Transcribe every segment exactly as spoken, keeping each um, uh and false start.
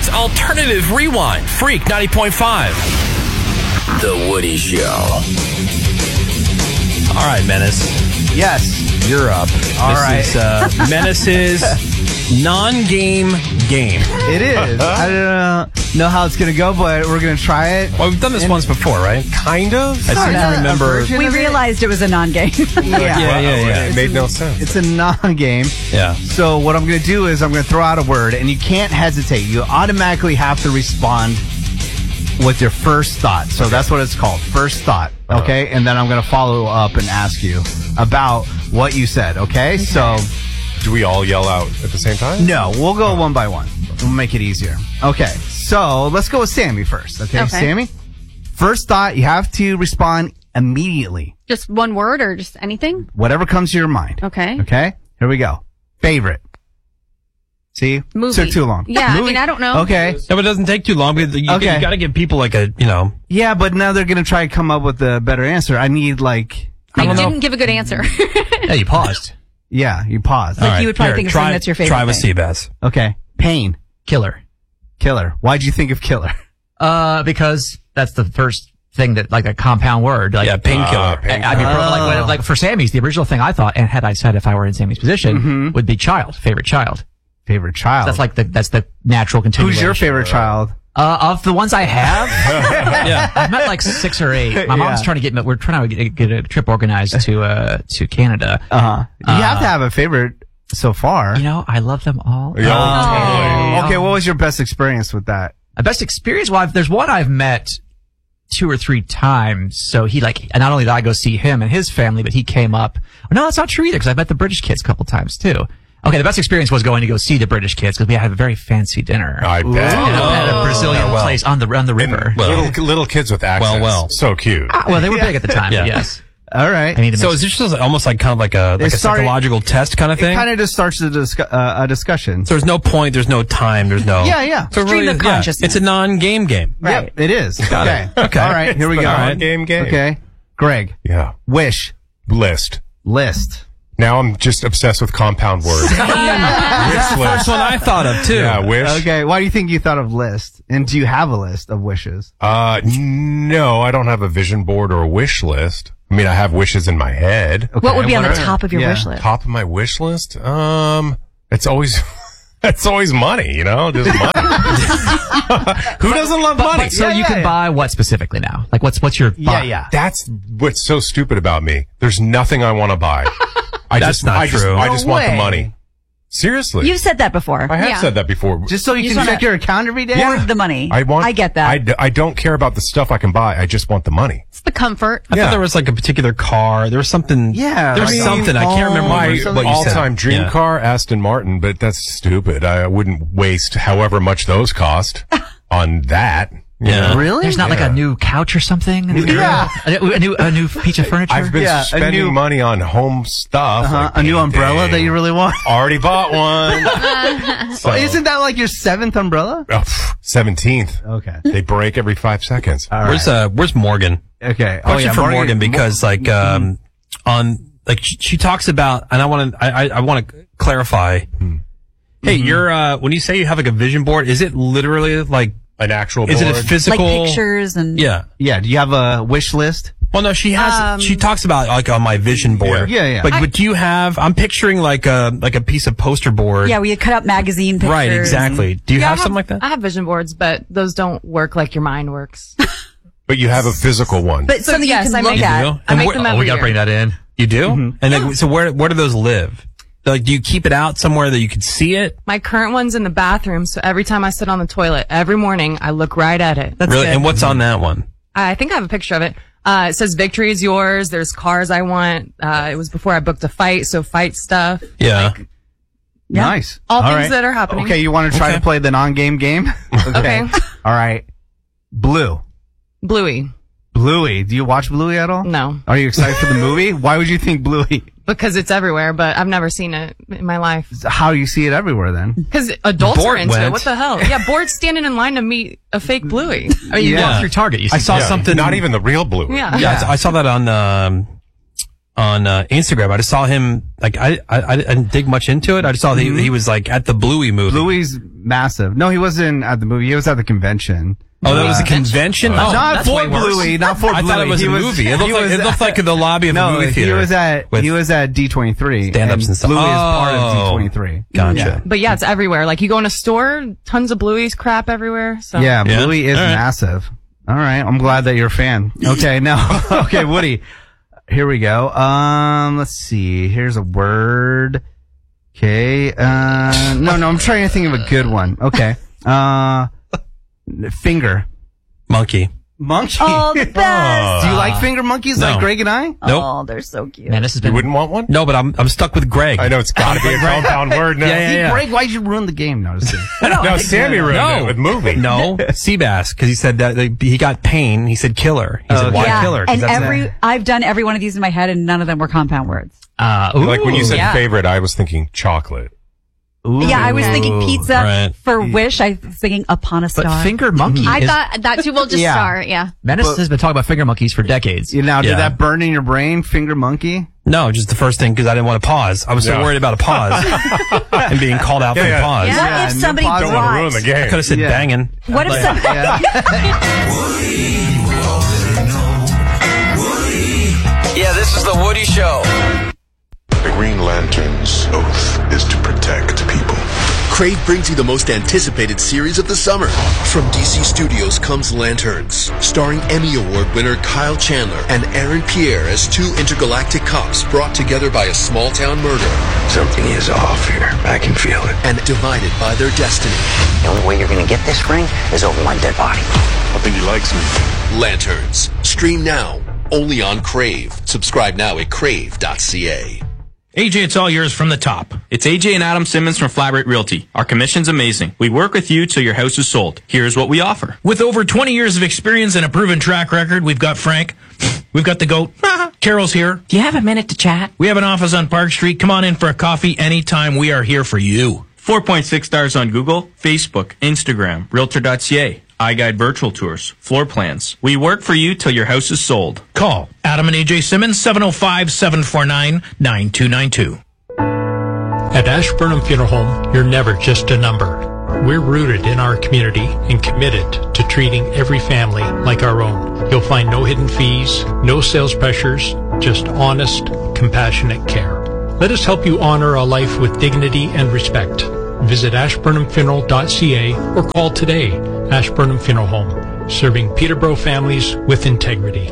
It's Alternative Rewind, Freak ninety point five. The Woody Show. All right, Menace. Yes. You're up. All this right. is uh, Menace's non-game game. It is. I don't know how it's going to go, but we're going to try it. Well, we've done this And- once before, right? Kind of. I seem to a remember. version We of it. realized it was a non-game. Yeah. Yeah, yeah, yeah. It made no sense. It's a non-game. Yeah. So what I'm going to do is I'm going to throw out a word, and you can't hesitate. You automatically have to respond with your first thought. So that's what it's called, first thought. Okay? And then I'm going to follow up and ask you about what you said. Okay? So Do we all yell out at the same time? no, we'll go one by one. We'll make it easier. Okay. So let's go with Sammy first. Okay, Okay. Sammy? First thought, you have to respond immediately. Just one word or just anything? Whatever comes to your mind. Okay. Okay? Here we go. Favorite. See? Movie. Took too long. Yeah, I Movie? mean, I don't know. Okay. No, but it doesn't take too long because you, Okay. you got to give people like a, you know. Yeah, but now they're going to try to come up with a better answer. I need like, I I don't didn't know. give a good answer. Yeah, you paused. yeah, you pause. Like you would probably think of try, something that's your favorite Try with thing. Seabass. Okay. Pain. Killer. Killer. Why'd you think of killer? Uh, because that's the first thing that, like, a compound word. Like, Yeah, painkiller. Uh, pain- I mean, Oh. like, when- like for Sammy's, the original thing I thought, and had I said if I were in Sammy's position, Mhm. would be child, favorite child. Favorite child. That's like the that's the natural continuation. Who's your favorite child? Uh, of the ones I have, Yeah. I'm at like six or eight. My mom's Yeah. trying to get me. We're trying to get, get a trip organized to uh to Canada. Uh huh. You have to have a favorite so far. You know, I love them all. Yeah, Oh. totally. Okay, what was your best experience with that? My best experience. Well, I've, there's one I've met two or three times. So he like, and not only did I go see him and his family, but he came up. No, that's not true either because I met the British kids a couple times too. Okay, the best experience was going to go see the British kids because we had a very fancy dinner I bet. at a Brazilian Oh, well. place on the on the river. Well, little, little kids with accents. well. So cute. Ah, well, they were big at the time. Yeah. Yes, All right. I need to. So make is this just almost like kind of like a, like It a started- psychological test kind of It thing? kind of just starts the discu- uh, a discussion. So there's no point, there's no time, there's no. Yeah, yeah. So it Stream really of is- yeah, consciousness. It's a non-game game. Right. Yep, it is. Got okay. it. Okay. All right, here we It's go. the non-game game. Okay. Greg, Yeah. wish, List. list. Now I'm just obsessed with compound words. Wish That's list. what I thought of too. Yeah, wish. Okay, why do you think you thought of list? And do you have a list of wishes? Uh, no, I don't have a vision board or a wish list. I mean, I have wishes in my head. Okay, What would be on the what- top of your yeah. wish list? Top of my wish list? Um, it's always, it's always money, you know? Just money. Who doesn't love money? But so Yeah, you yeah, can yeah. buy what specifically now? Like what's what's your Yeah, buy? yeah. That's what's so stupid about me. There's nothing I want to buy. I That's just, not I just, true. I No just want the way. money. Seriously. You've said that before. I have Yeah. said that before. Just so you, You can just check wanna- your account every day? Or the money. I want. I get that. I, d- I don't care about the stuff I can buy. I just want the money. It's the comfort. I Yeah. thought there was like a particular car. There was something. Yeah, There was like, something. I can't remember home what or you, something. what you said. All-time dream Yeah. car, Aston Martin, but that's stupid. I wouldn't waste however much those cost on that. you Yeah. know? Really? There's not like Yeah. a new couch or something. A new, Yeah. a, new- a new a new piece of furniture. I've been Yeah, a spending new- money on home stuff. Uh-huh. like A new umbrella painting. that you really want? Already bought one. So- Isn't that like your seventh umbrella? Oh, pff, seventeenth. Okay. They break every five seconds. All right. Where's uh Where's Morgan? Okay. Question for Morgan, because like um on like she, she talks about, and I want to I I, I want to clarify. Hey, you're uh when you say you have like a vision board, is it literally like An actual is board. it a physical Like pictures and... Yeah. Yeah, do you have a wish list? Well, no, she has. Um, she talks about like on my vision board. Yeah, yeah. But I- but do you have? I'm picturing like a like a piece of poster board. Yeah, we had cut up magazine pictures. Right. Exactly. Do you Yeah, I have something like that? I have vision boards, but those don't work like your mind works. But you have a physical one. But So, something yes, you I can look make- at. You do? I And make where- them oh, every we gotta year. bring that in. You do? And like, so where where do those live? Like, do you keep it out somewhere that you can see it? My current one's in the bathroom, so every time I sit on the toilet, every morning, I look right at it. That's really? good. And what's on that one? I think I have a picture of it. Uh, it says victory is yours. There's cars I want. Uh, it was before I booked a fight, so fight stuff. Yeah. Yeah. Nice. All things right. that are happening. Okay, you want to try Okay. to play the non-game game? Okay. All right. Blue. Bluey. Bluey. Do you watch Bluey at all? No, Are you excited for the movie? Why would you think Bluey? because it's everywhere, but I've never seen it in my life. How do you see it everywhere then? Because adults Bort are into went. it. What the hell? Yeah, Bort's standing in line to meet a fake Bluey. I mean, you Yeah. walk through Target. You see I saw Yeah, something. Not even the real blue. Yeah. Yeah, I saw that on um, on uh, Instagram. I just saw him, like, I, I, I didn't dig much into it. I just saw that he, he was, like, at the Bluey movie. Bluey's massive. No, he wasn't at the movie. He was at the convention. Oh, that was a Uh, convention? Uh, Oh, not that's for way worse. Bluey, not for I Bluey. thought it was He a movie. It looked he like- was it looked at- like the lobby of a no, movie he theater was at with he was at D twenty-three. stand-ups and stuff. Bluey is part of Oh. D twenty-three. Gotcha. Yeah. But yeah, it's everywhere. Like you go in a store, tons of Bluey's crap everywhere. So Yeah, Yeah? Bluey is All right. massive. All right, I'm glad that you're a fan. Okay, now, okay, Woody, here we go. Um, let's see. Here's a word. Okay. Uh, no, no, I'm trying to think of a good one. Okay. Uh, finger. Monkey. Monkey. Oh, the best. Do you like finger monkeys No. like Greg and I? Nope. Oh, they're so cute. Man, this has You been. wouldn't want one? No, but I'm I'm stuck with Greg. I know it's got to be a compound word now. Yeah, yeah, See, yeah. Greg, why'd you ruin the game? No, just kidding. No, Sammy ruined No. it with movie. No, Seabass, because he said that they, he got pain. He said killer. He said, Okay. why Yeah, killer? 'Cause and that's- every I've done every one of these in my head, and none of them were compound words. Uh, Like when you ooh. said Yeah. favorite, I was thinking chocolate. Ooh. Yeah, I was thinking pizza Right. for wish. I was thinking upon a But star. finger monkey. I is, thought that too. We'll just Yeah. start. Yeah. Menace but- has been talking about finger monkeys for decades. You know, did Yeah. that burn in your brain, finger monkey? No, just the first thing because I didn't want to pause. I was so Yeah. worried about a pause and being called out for Yeah, the yeah. pause. what Yeah, if no somebody pause. Don't want to ruin drives? the I game. could have said Yeah. banging. What if Like, somebody? Yeah, this is the Woody Show. The Green Lantern's oath is to protect people. Crave brings you the most anticipated series of the summer. From D C Studios comes Lanterns, starring Emmy Award winner Kyle Chandler and Aaron Pierre as two intergalactic cops brought together by a small-town murder. Something is off here. I can feel it. And divided by their destiny. The only way you're going to get this ring is over my dead body. I think he likes me. Lanterns. Stream now. Only on Crave. Subscribe now at crave dot c a. A J, it's all yours from the top. It's A J and Adam Simmons from Flat Rate Realty. Our commission's amazing. We work with you till your house is sold. Here's what we offer. With over twenty years of experience and a proven track record, we've got Frank. We've got the GOAT. Carol's here. do you have a minute to chat? We have an office on Park Street. Come on in for a coffee anytime. We are here for you. four point six stars on Google, Facebook, Instagram, Realtor dot c a. iGuide virtual tours, floor plans. We work for you till your house is sold. Call Adam and A J Simmons, seven oh five, seven four nine, nine two nine two. At Ashburnham Funeral Home, you're never just a number. We're rooted in our community and committed to treating every family like our own. You'll find no hidden fees, no sales pressures, just honest, compassionate care. Let us help you honor a life with dignity and respect. Visit ashburnham funeral dot c a or call today. Ashburnham Funeral Home, serving Peterborough families with integrity.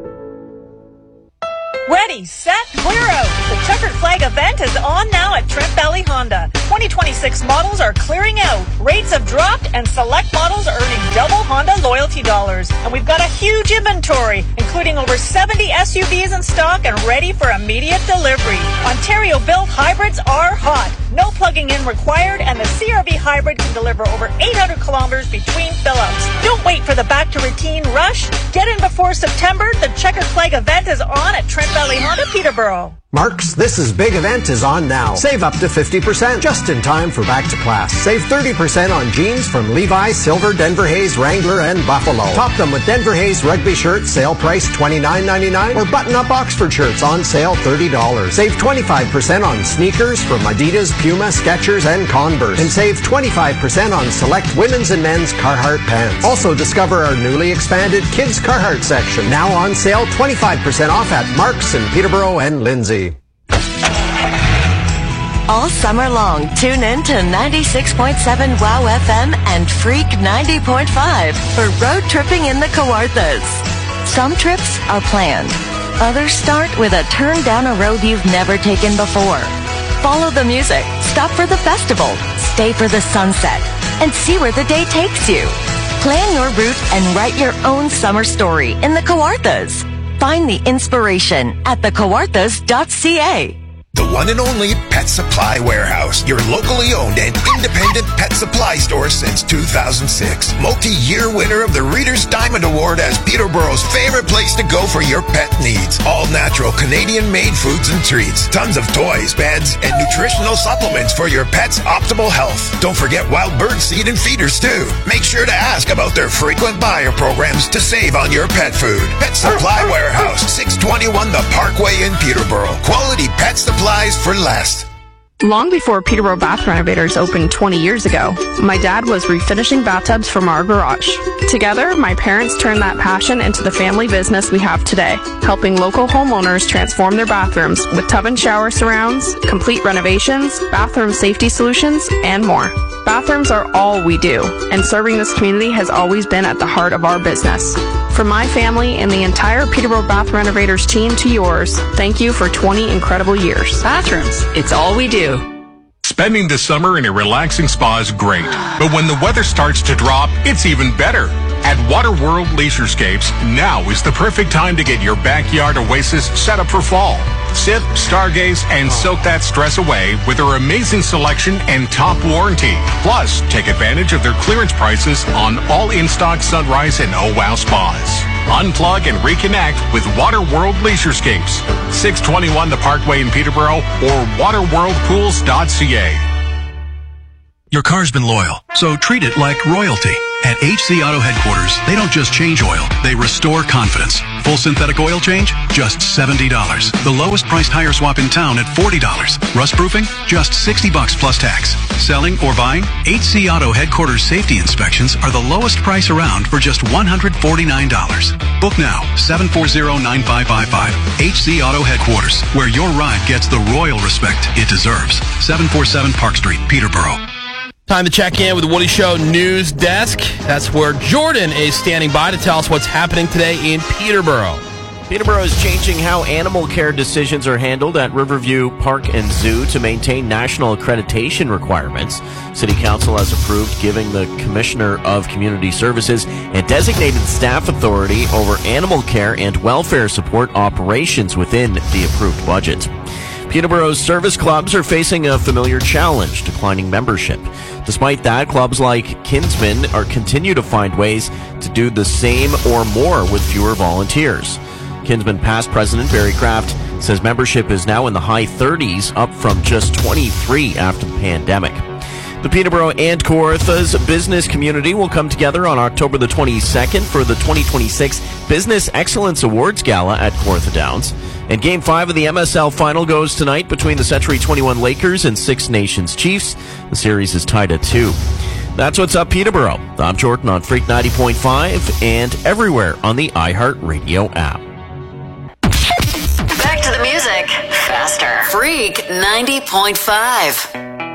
Ready, set, clear out. The Checkered Flag event is on now at Trent Valley Honda. twenty twenty-six models are clearing out. Rates have dropped and select models are earning double Honda loyalty dollars. And we've got a huge inventory, including over seventy S U Vs in stock and ready for immediate delivery. Ontario-built hybrids are hot. No plugging in required, and the C R V hybrid can deliver over eight hundred kilometers between fill-ups. Don't wait for the back-to-routine rush. Get in before September. The Checkered Flag event is on at Trent Valley Honda, Peterborough. Marks, this is big event is on now. Save up to fifty percent just in time for back to class. Save thirty percent on jeans from Levi, Silver, Denver Hayes, Wrangler, and Buffalo. Top them with Denver Hayes rugby shirts, sale price twenty-nine ninety-nine, or button-up Oxford shirts on sale thirty dollars. Save twenty-five percent on sneakers from Adidas, Puma, Skechers, and Converse. And save twenty-five percent on select women's and men's Carhartt pants. Also discover our newly expanded Kids Carhartt section. Now on sale twenty-five percent off at Marks in Peterborough and Lindsay. All summer long, tune in to ninety-six point seven WOW F M and Freak ninety point five for road tripping in the Kawarthas. Some trips are planned. Others start with a turn down a road you've never taken before. Follow the music, stop for the festival, stay for the sunset, and see where the day takes you. Plan your route and write your own summer story in the Kawarthas. Find the inspiration at the kawarthas dot c a. The one and only Pet Supply Warehouse, your locally owned and independent pet supply store since two thousand six. Multi-year winner of the Reader's Diamond Award as Peterborough's favorite place to go for your pet needs. All natural Canadian-made foods and treats. Tons of toys, beds, and nutritional supplements for your pet's optimal health. Don't forget wild bird seed and feeders too. Make sure to ask about their frequent buyer programs to save on your pet food. Pet Supply Warehouse, six twenty-one The Parkway in Peterborough. Quality pet supplies for less. Long before Peterborough Bath Renovators opened twenty years ago, my dad was refinishing bathtubs from our garage. Together, my parents turned that passion into the family business we have today, helping local homeowners transform their bathrooms with tub and shower surrounds, complete renovations, bathroom safety solutions, and more. Bathrooms are all we do, and serving this community has always been at the heart of our business. From my family and the entire Peterborough Bath Renovators team to yours, thank you for twenty incredible years. Bathrooms, it's all we do. Spending the summer in a relaxing spa is great, but when the weather starts to drop, it's even better. At Waterworld Leisurescapes, now is the perfect time to get your backyard oasis set up for fall. Sit, stargaze, and soak that stress away with their amazing selection and top warranty. Plus, take advantage of their clearance prices on all in-stock Sunrise and Oh Wow spas. Unplug and reconnect with Waterworld Leisurescapes. six twenty-one The Parkway in Peterborough or waterworld pools dot c a. Your car's been loyal, so treat it like royalty. At H C Auto Headquarters, they don't just change oil, they restore confidence. Full synthetic oil change? Just seventy dollars. The lowest priced tire swap in town at forty dollars. Rust proofing? Just sixty bucks plus tax. Selling or buying? H C Auto Headquarters safety inspections are the lowest price around for just one hundred forty-nine dollars. Book now, seven four zero, nine five five five. H C Auto Headquarters, where your ride gets the royal respect it deserves. seven forty-seven Park Street, Peterborough. Time to check in with the Woody Show News Desk. That's where Jordan is standing by to tell us what's happening today in Peterborough. Peterborough is changing how animal care decisions are handled at Riverview Park and Zoo to maintain national accreditation requirements. City Council has approved giving the Commissioner of Community Services a designated staff authority over animal care and welfare support operations within the approved budget. Peterborough's service clubs are facing a familiar challenge, declining membership. Despite that, clubs like Kinsman are continue to find ways to do the same or more with fewer volunteers. Kinsman past president Barry Kraft says membership is now in the high thirties, up from just twenty-three after the pandemic. The Peterborough and Kawartha's business community will come together on October the twenty-second for the twenty twenty-six Business Excellence Awards Gala at Kawartha Downs. And Game five of the M S L Final goes tonight between the Century twenty-one Lakers and Six Nations Chiefs. The series is tied at two. That's what's up, Peterborough. I'm Jordan on Freak ninety point five and everywhere on the iHeartRadio app. Back to the music. Faster. Freak ninety point five.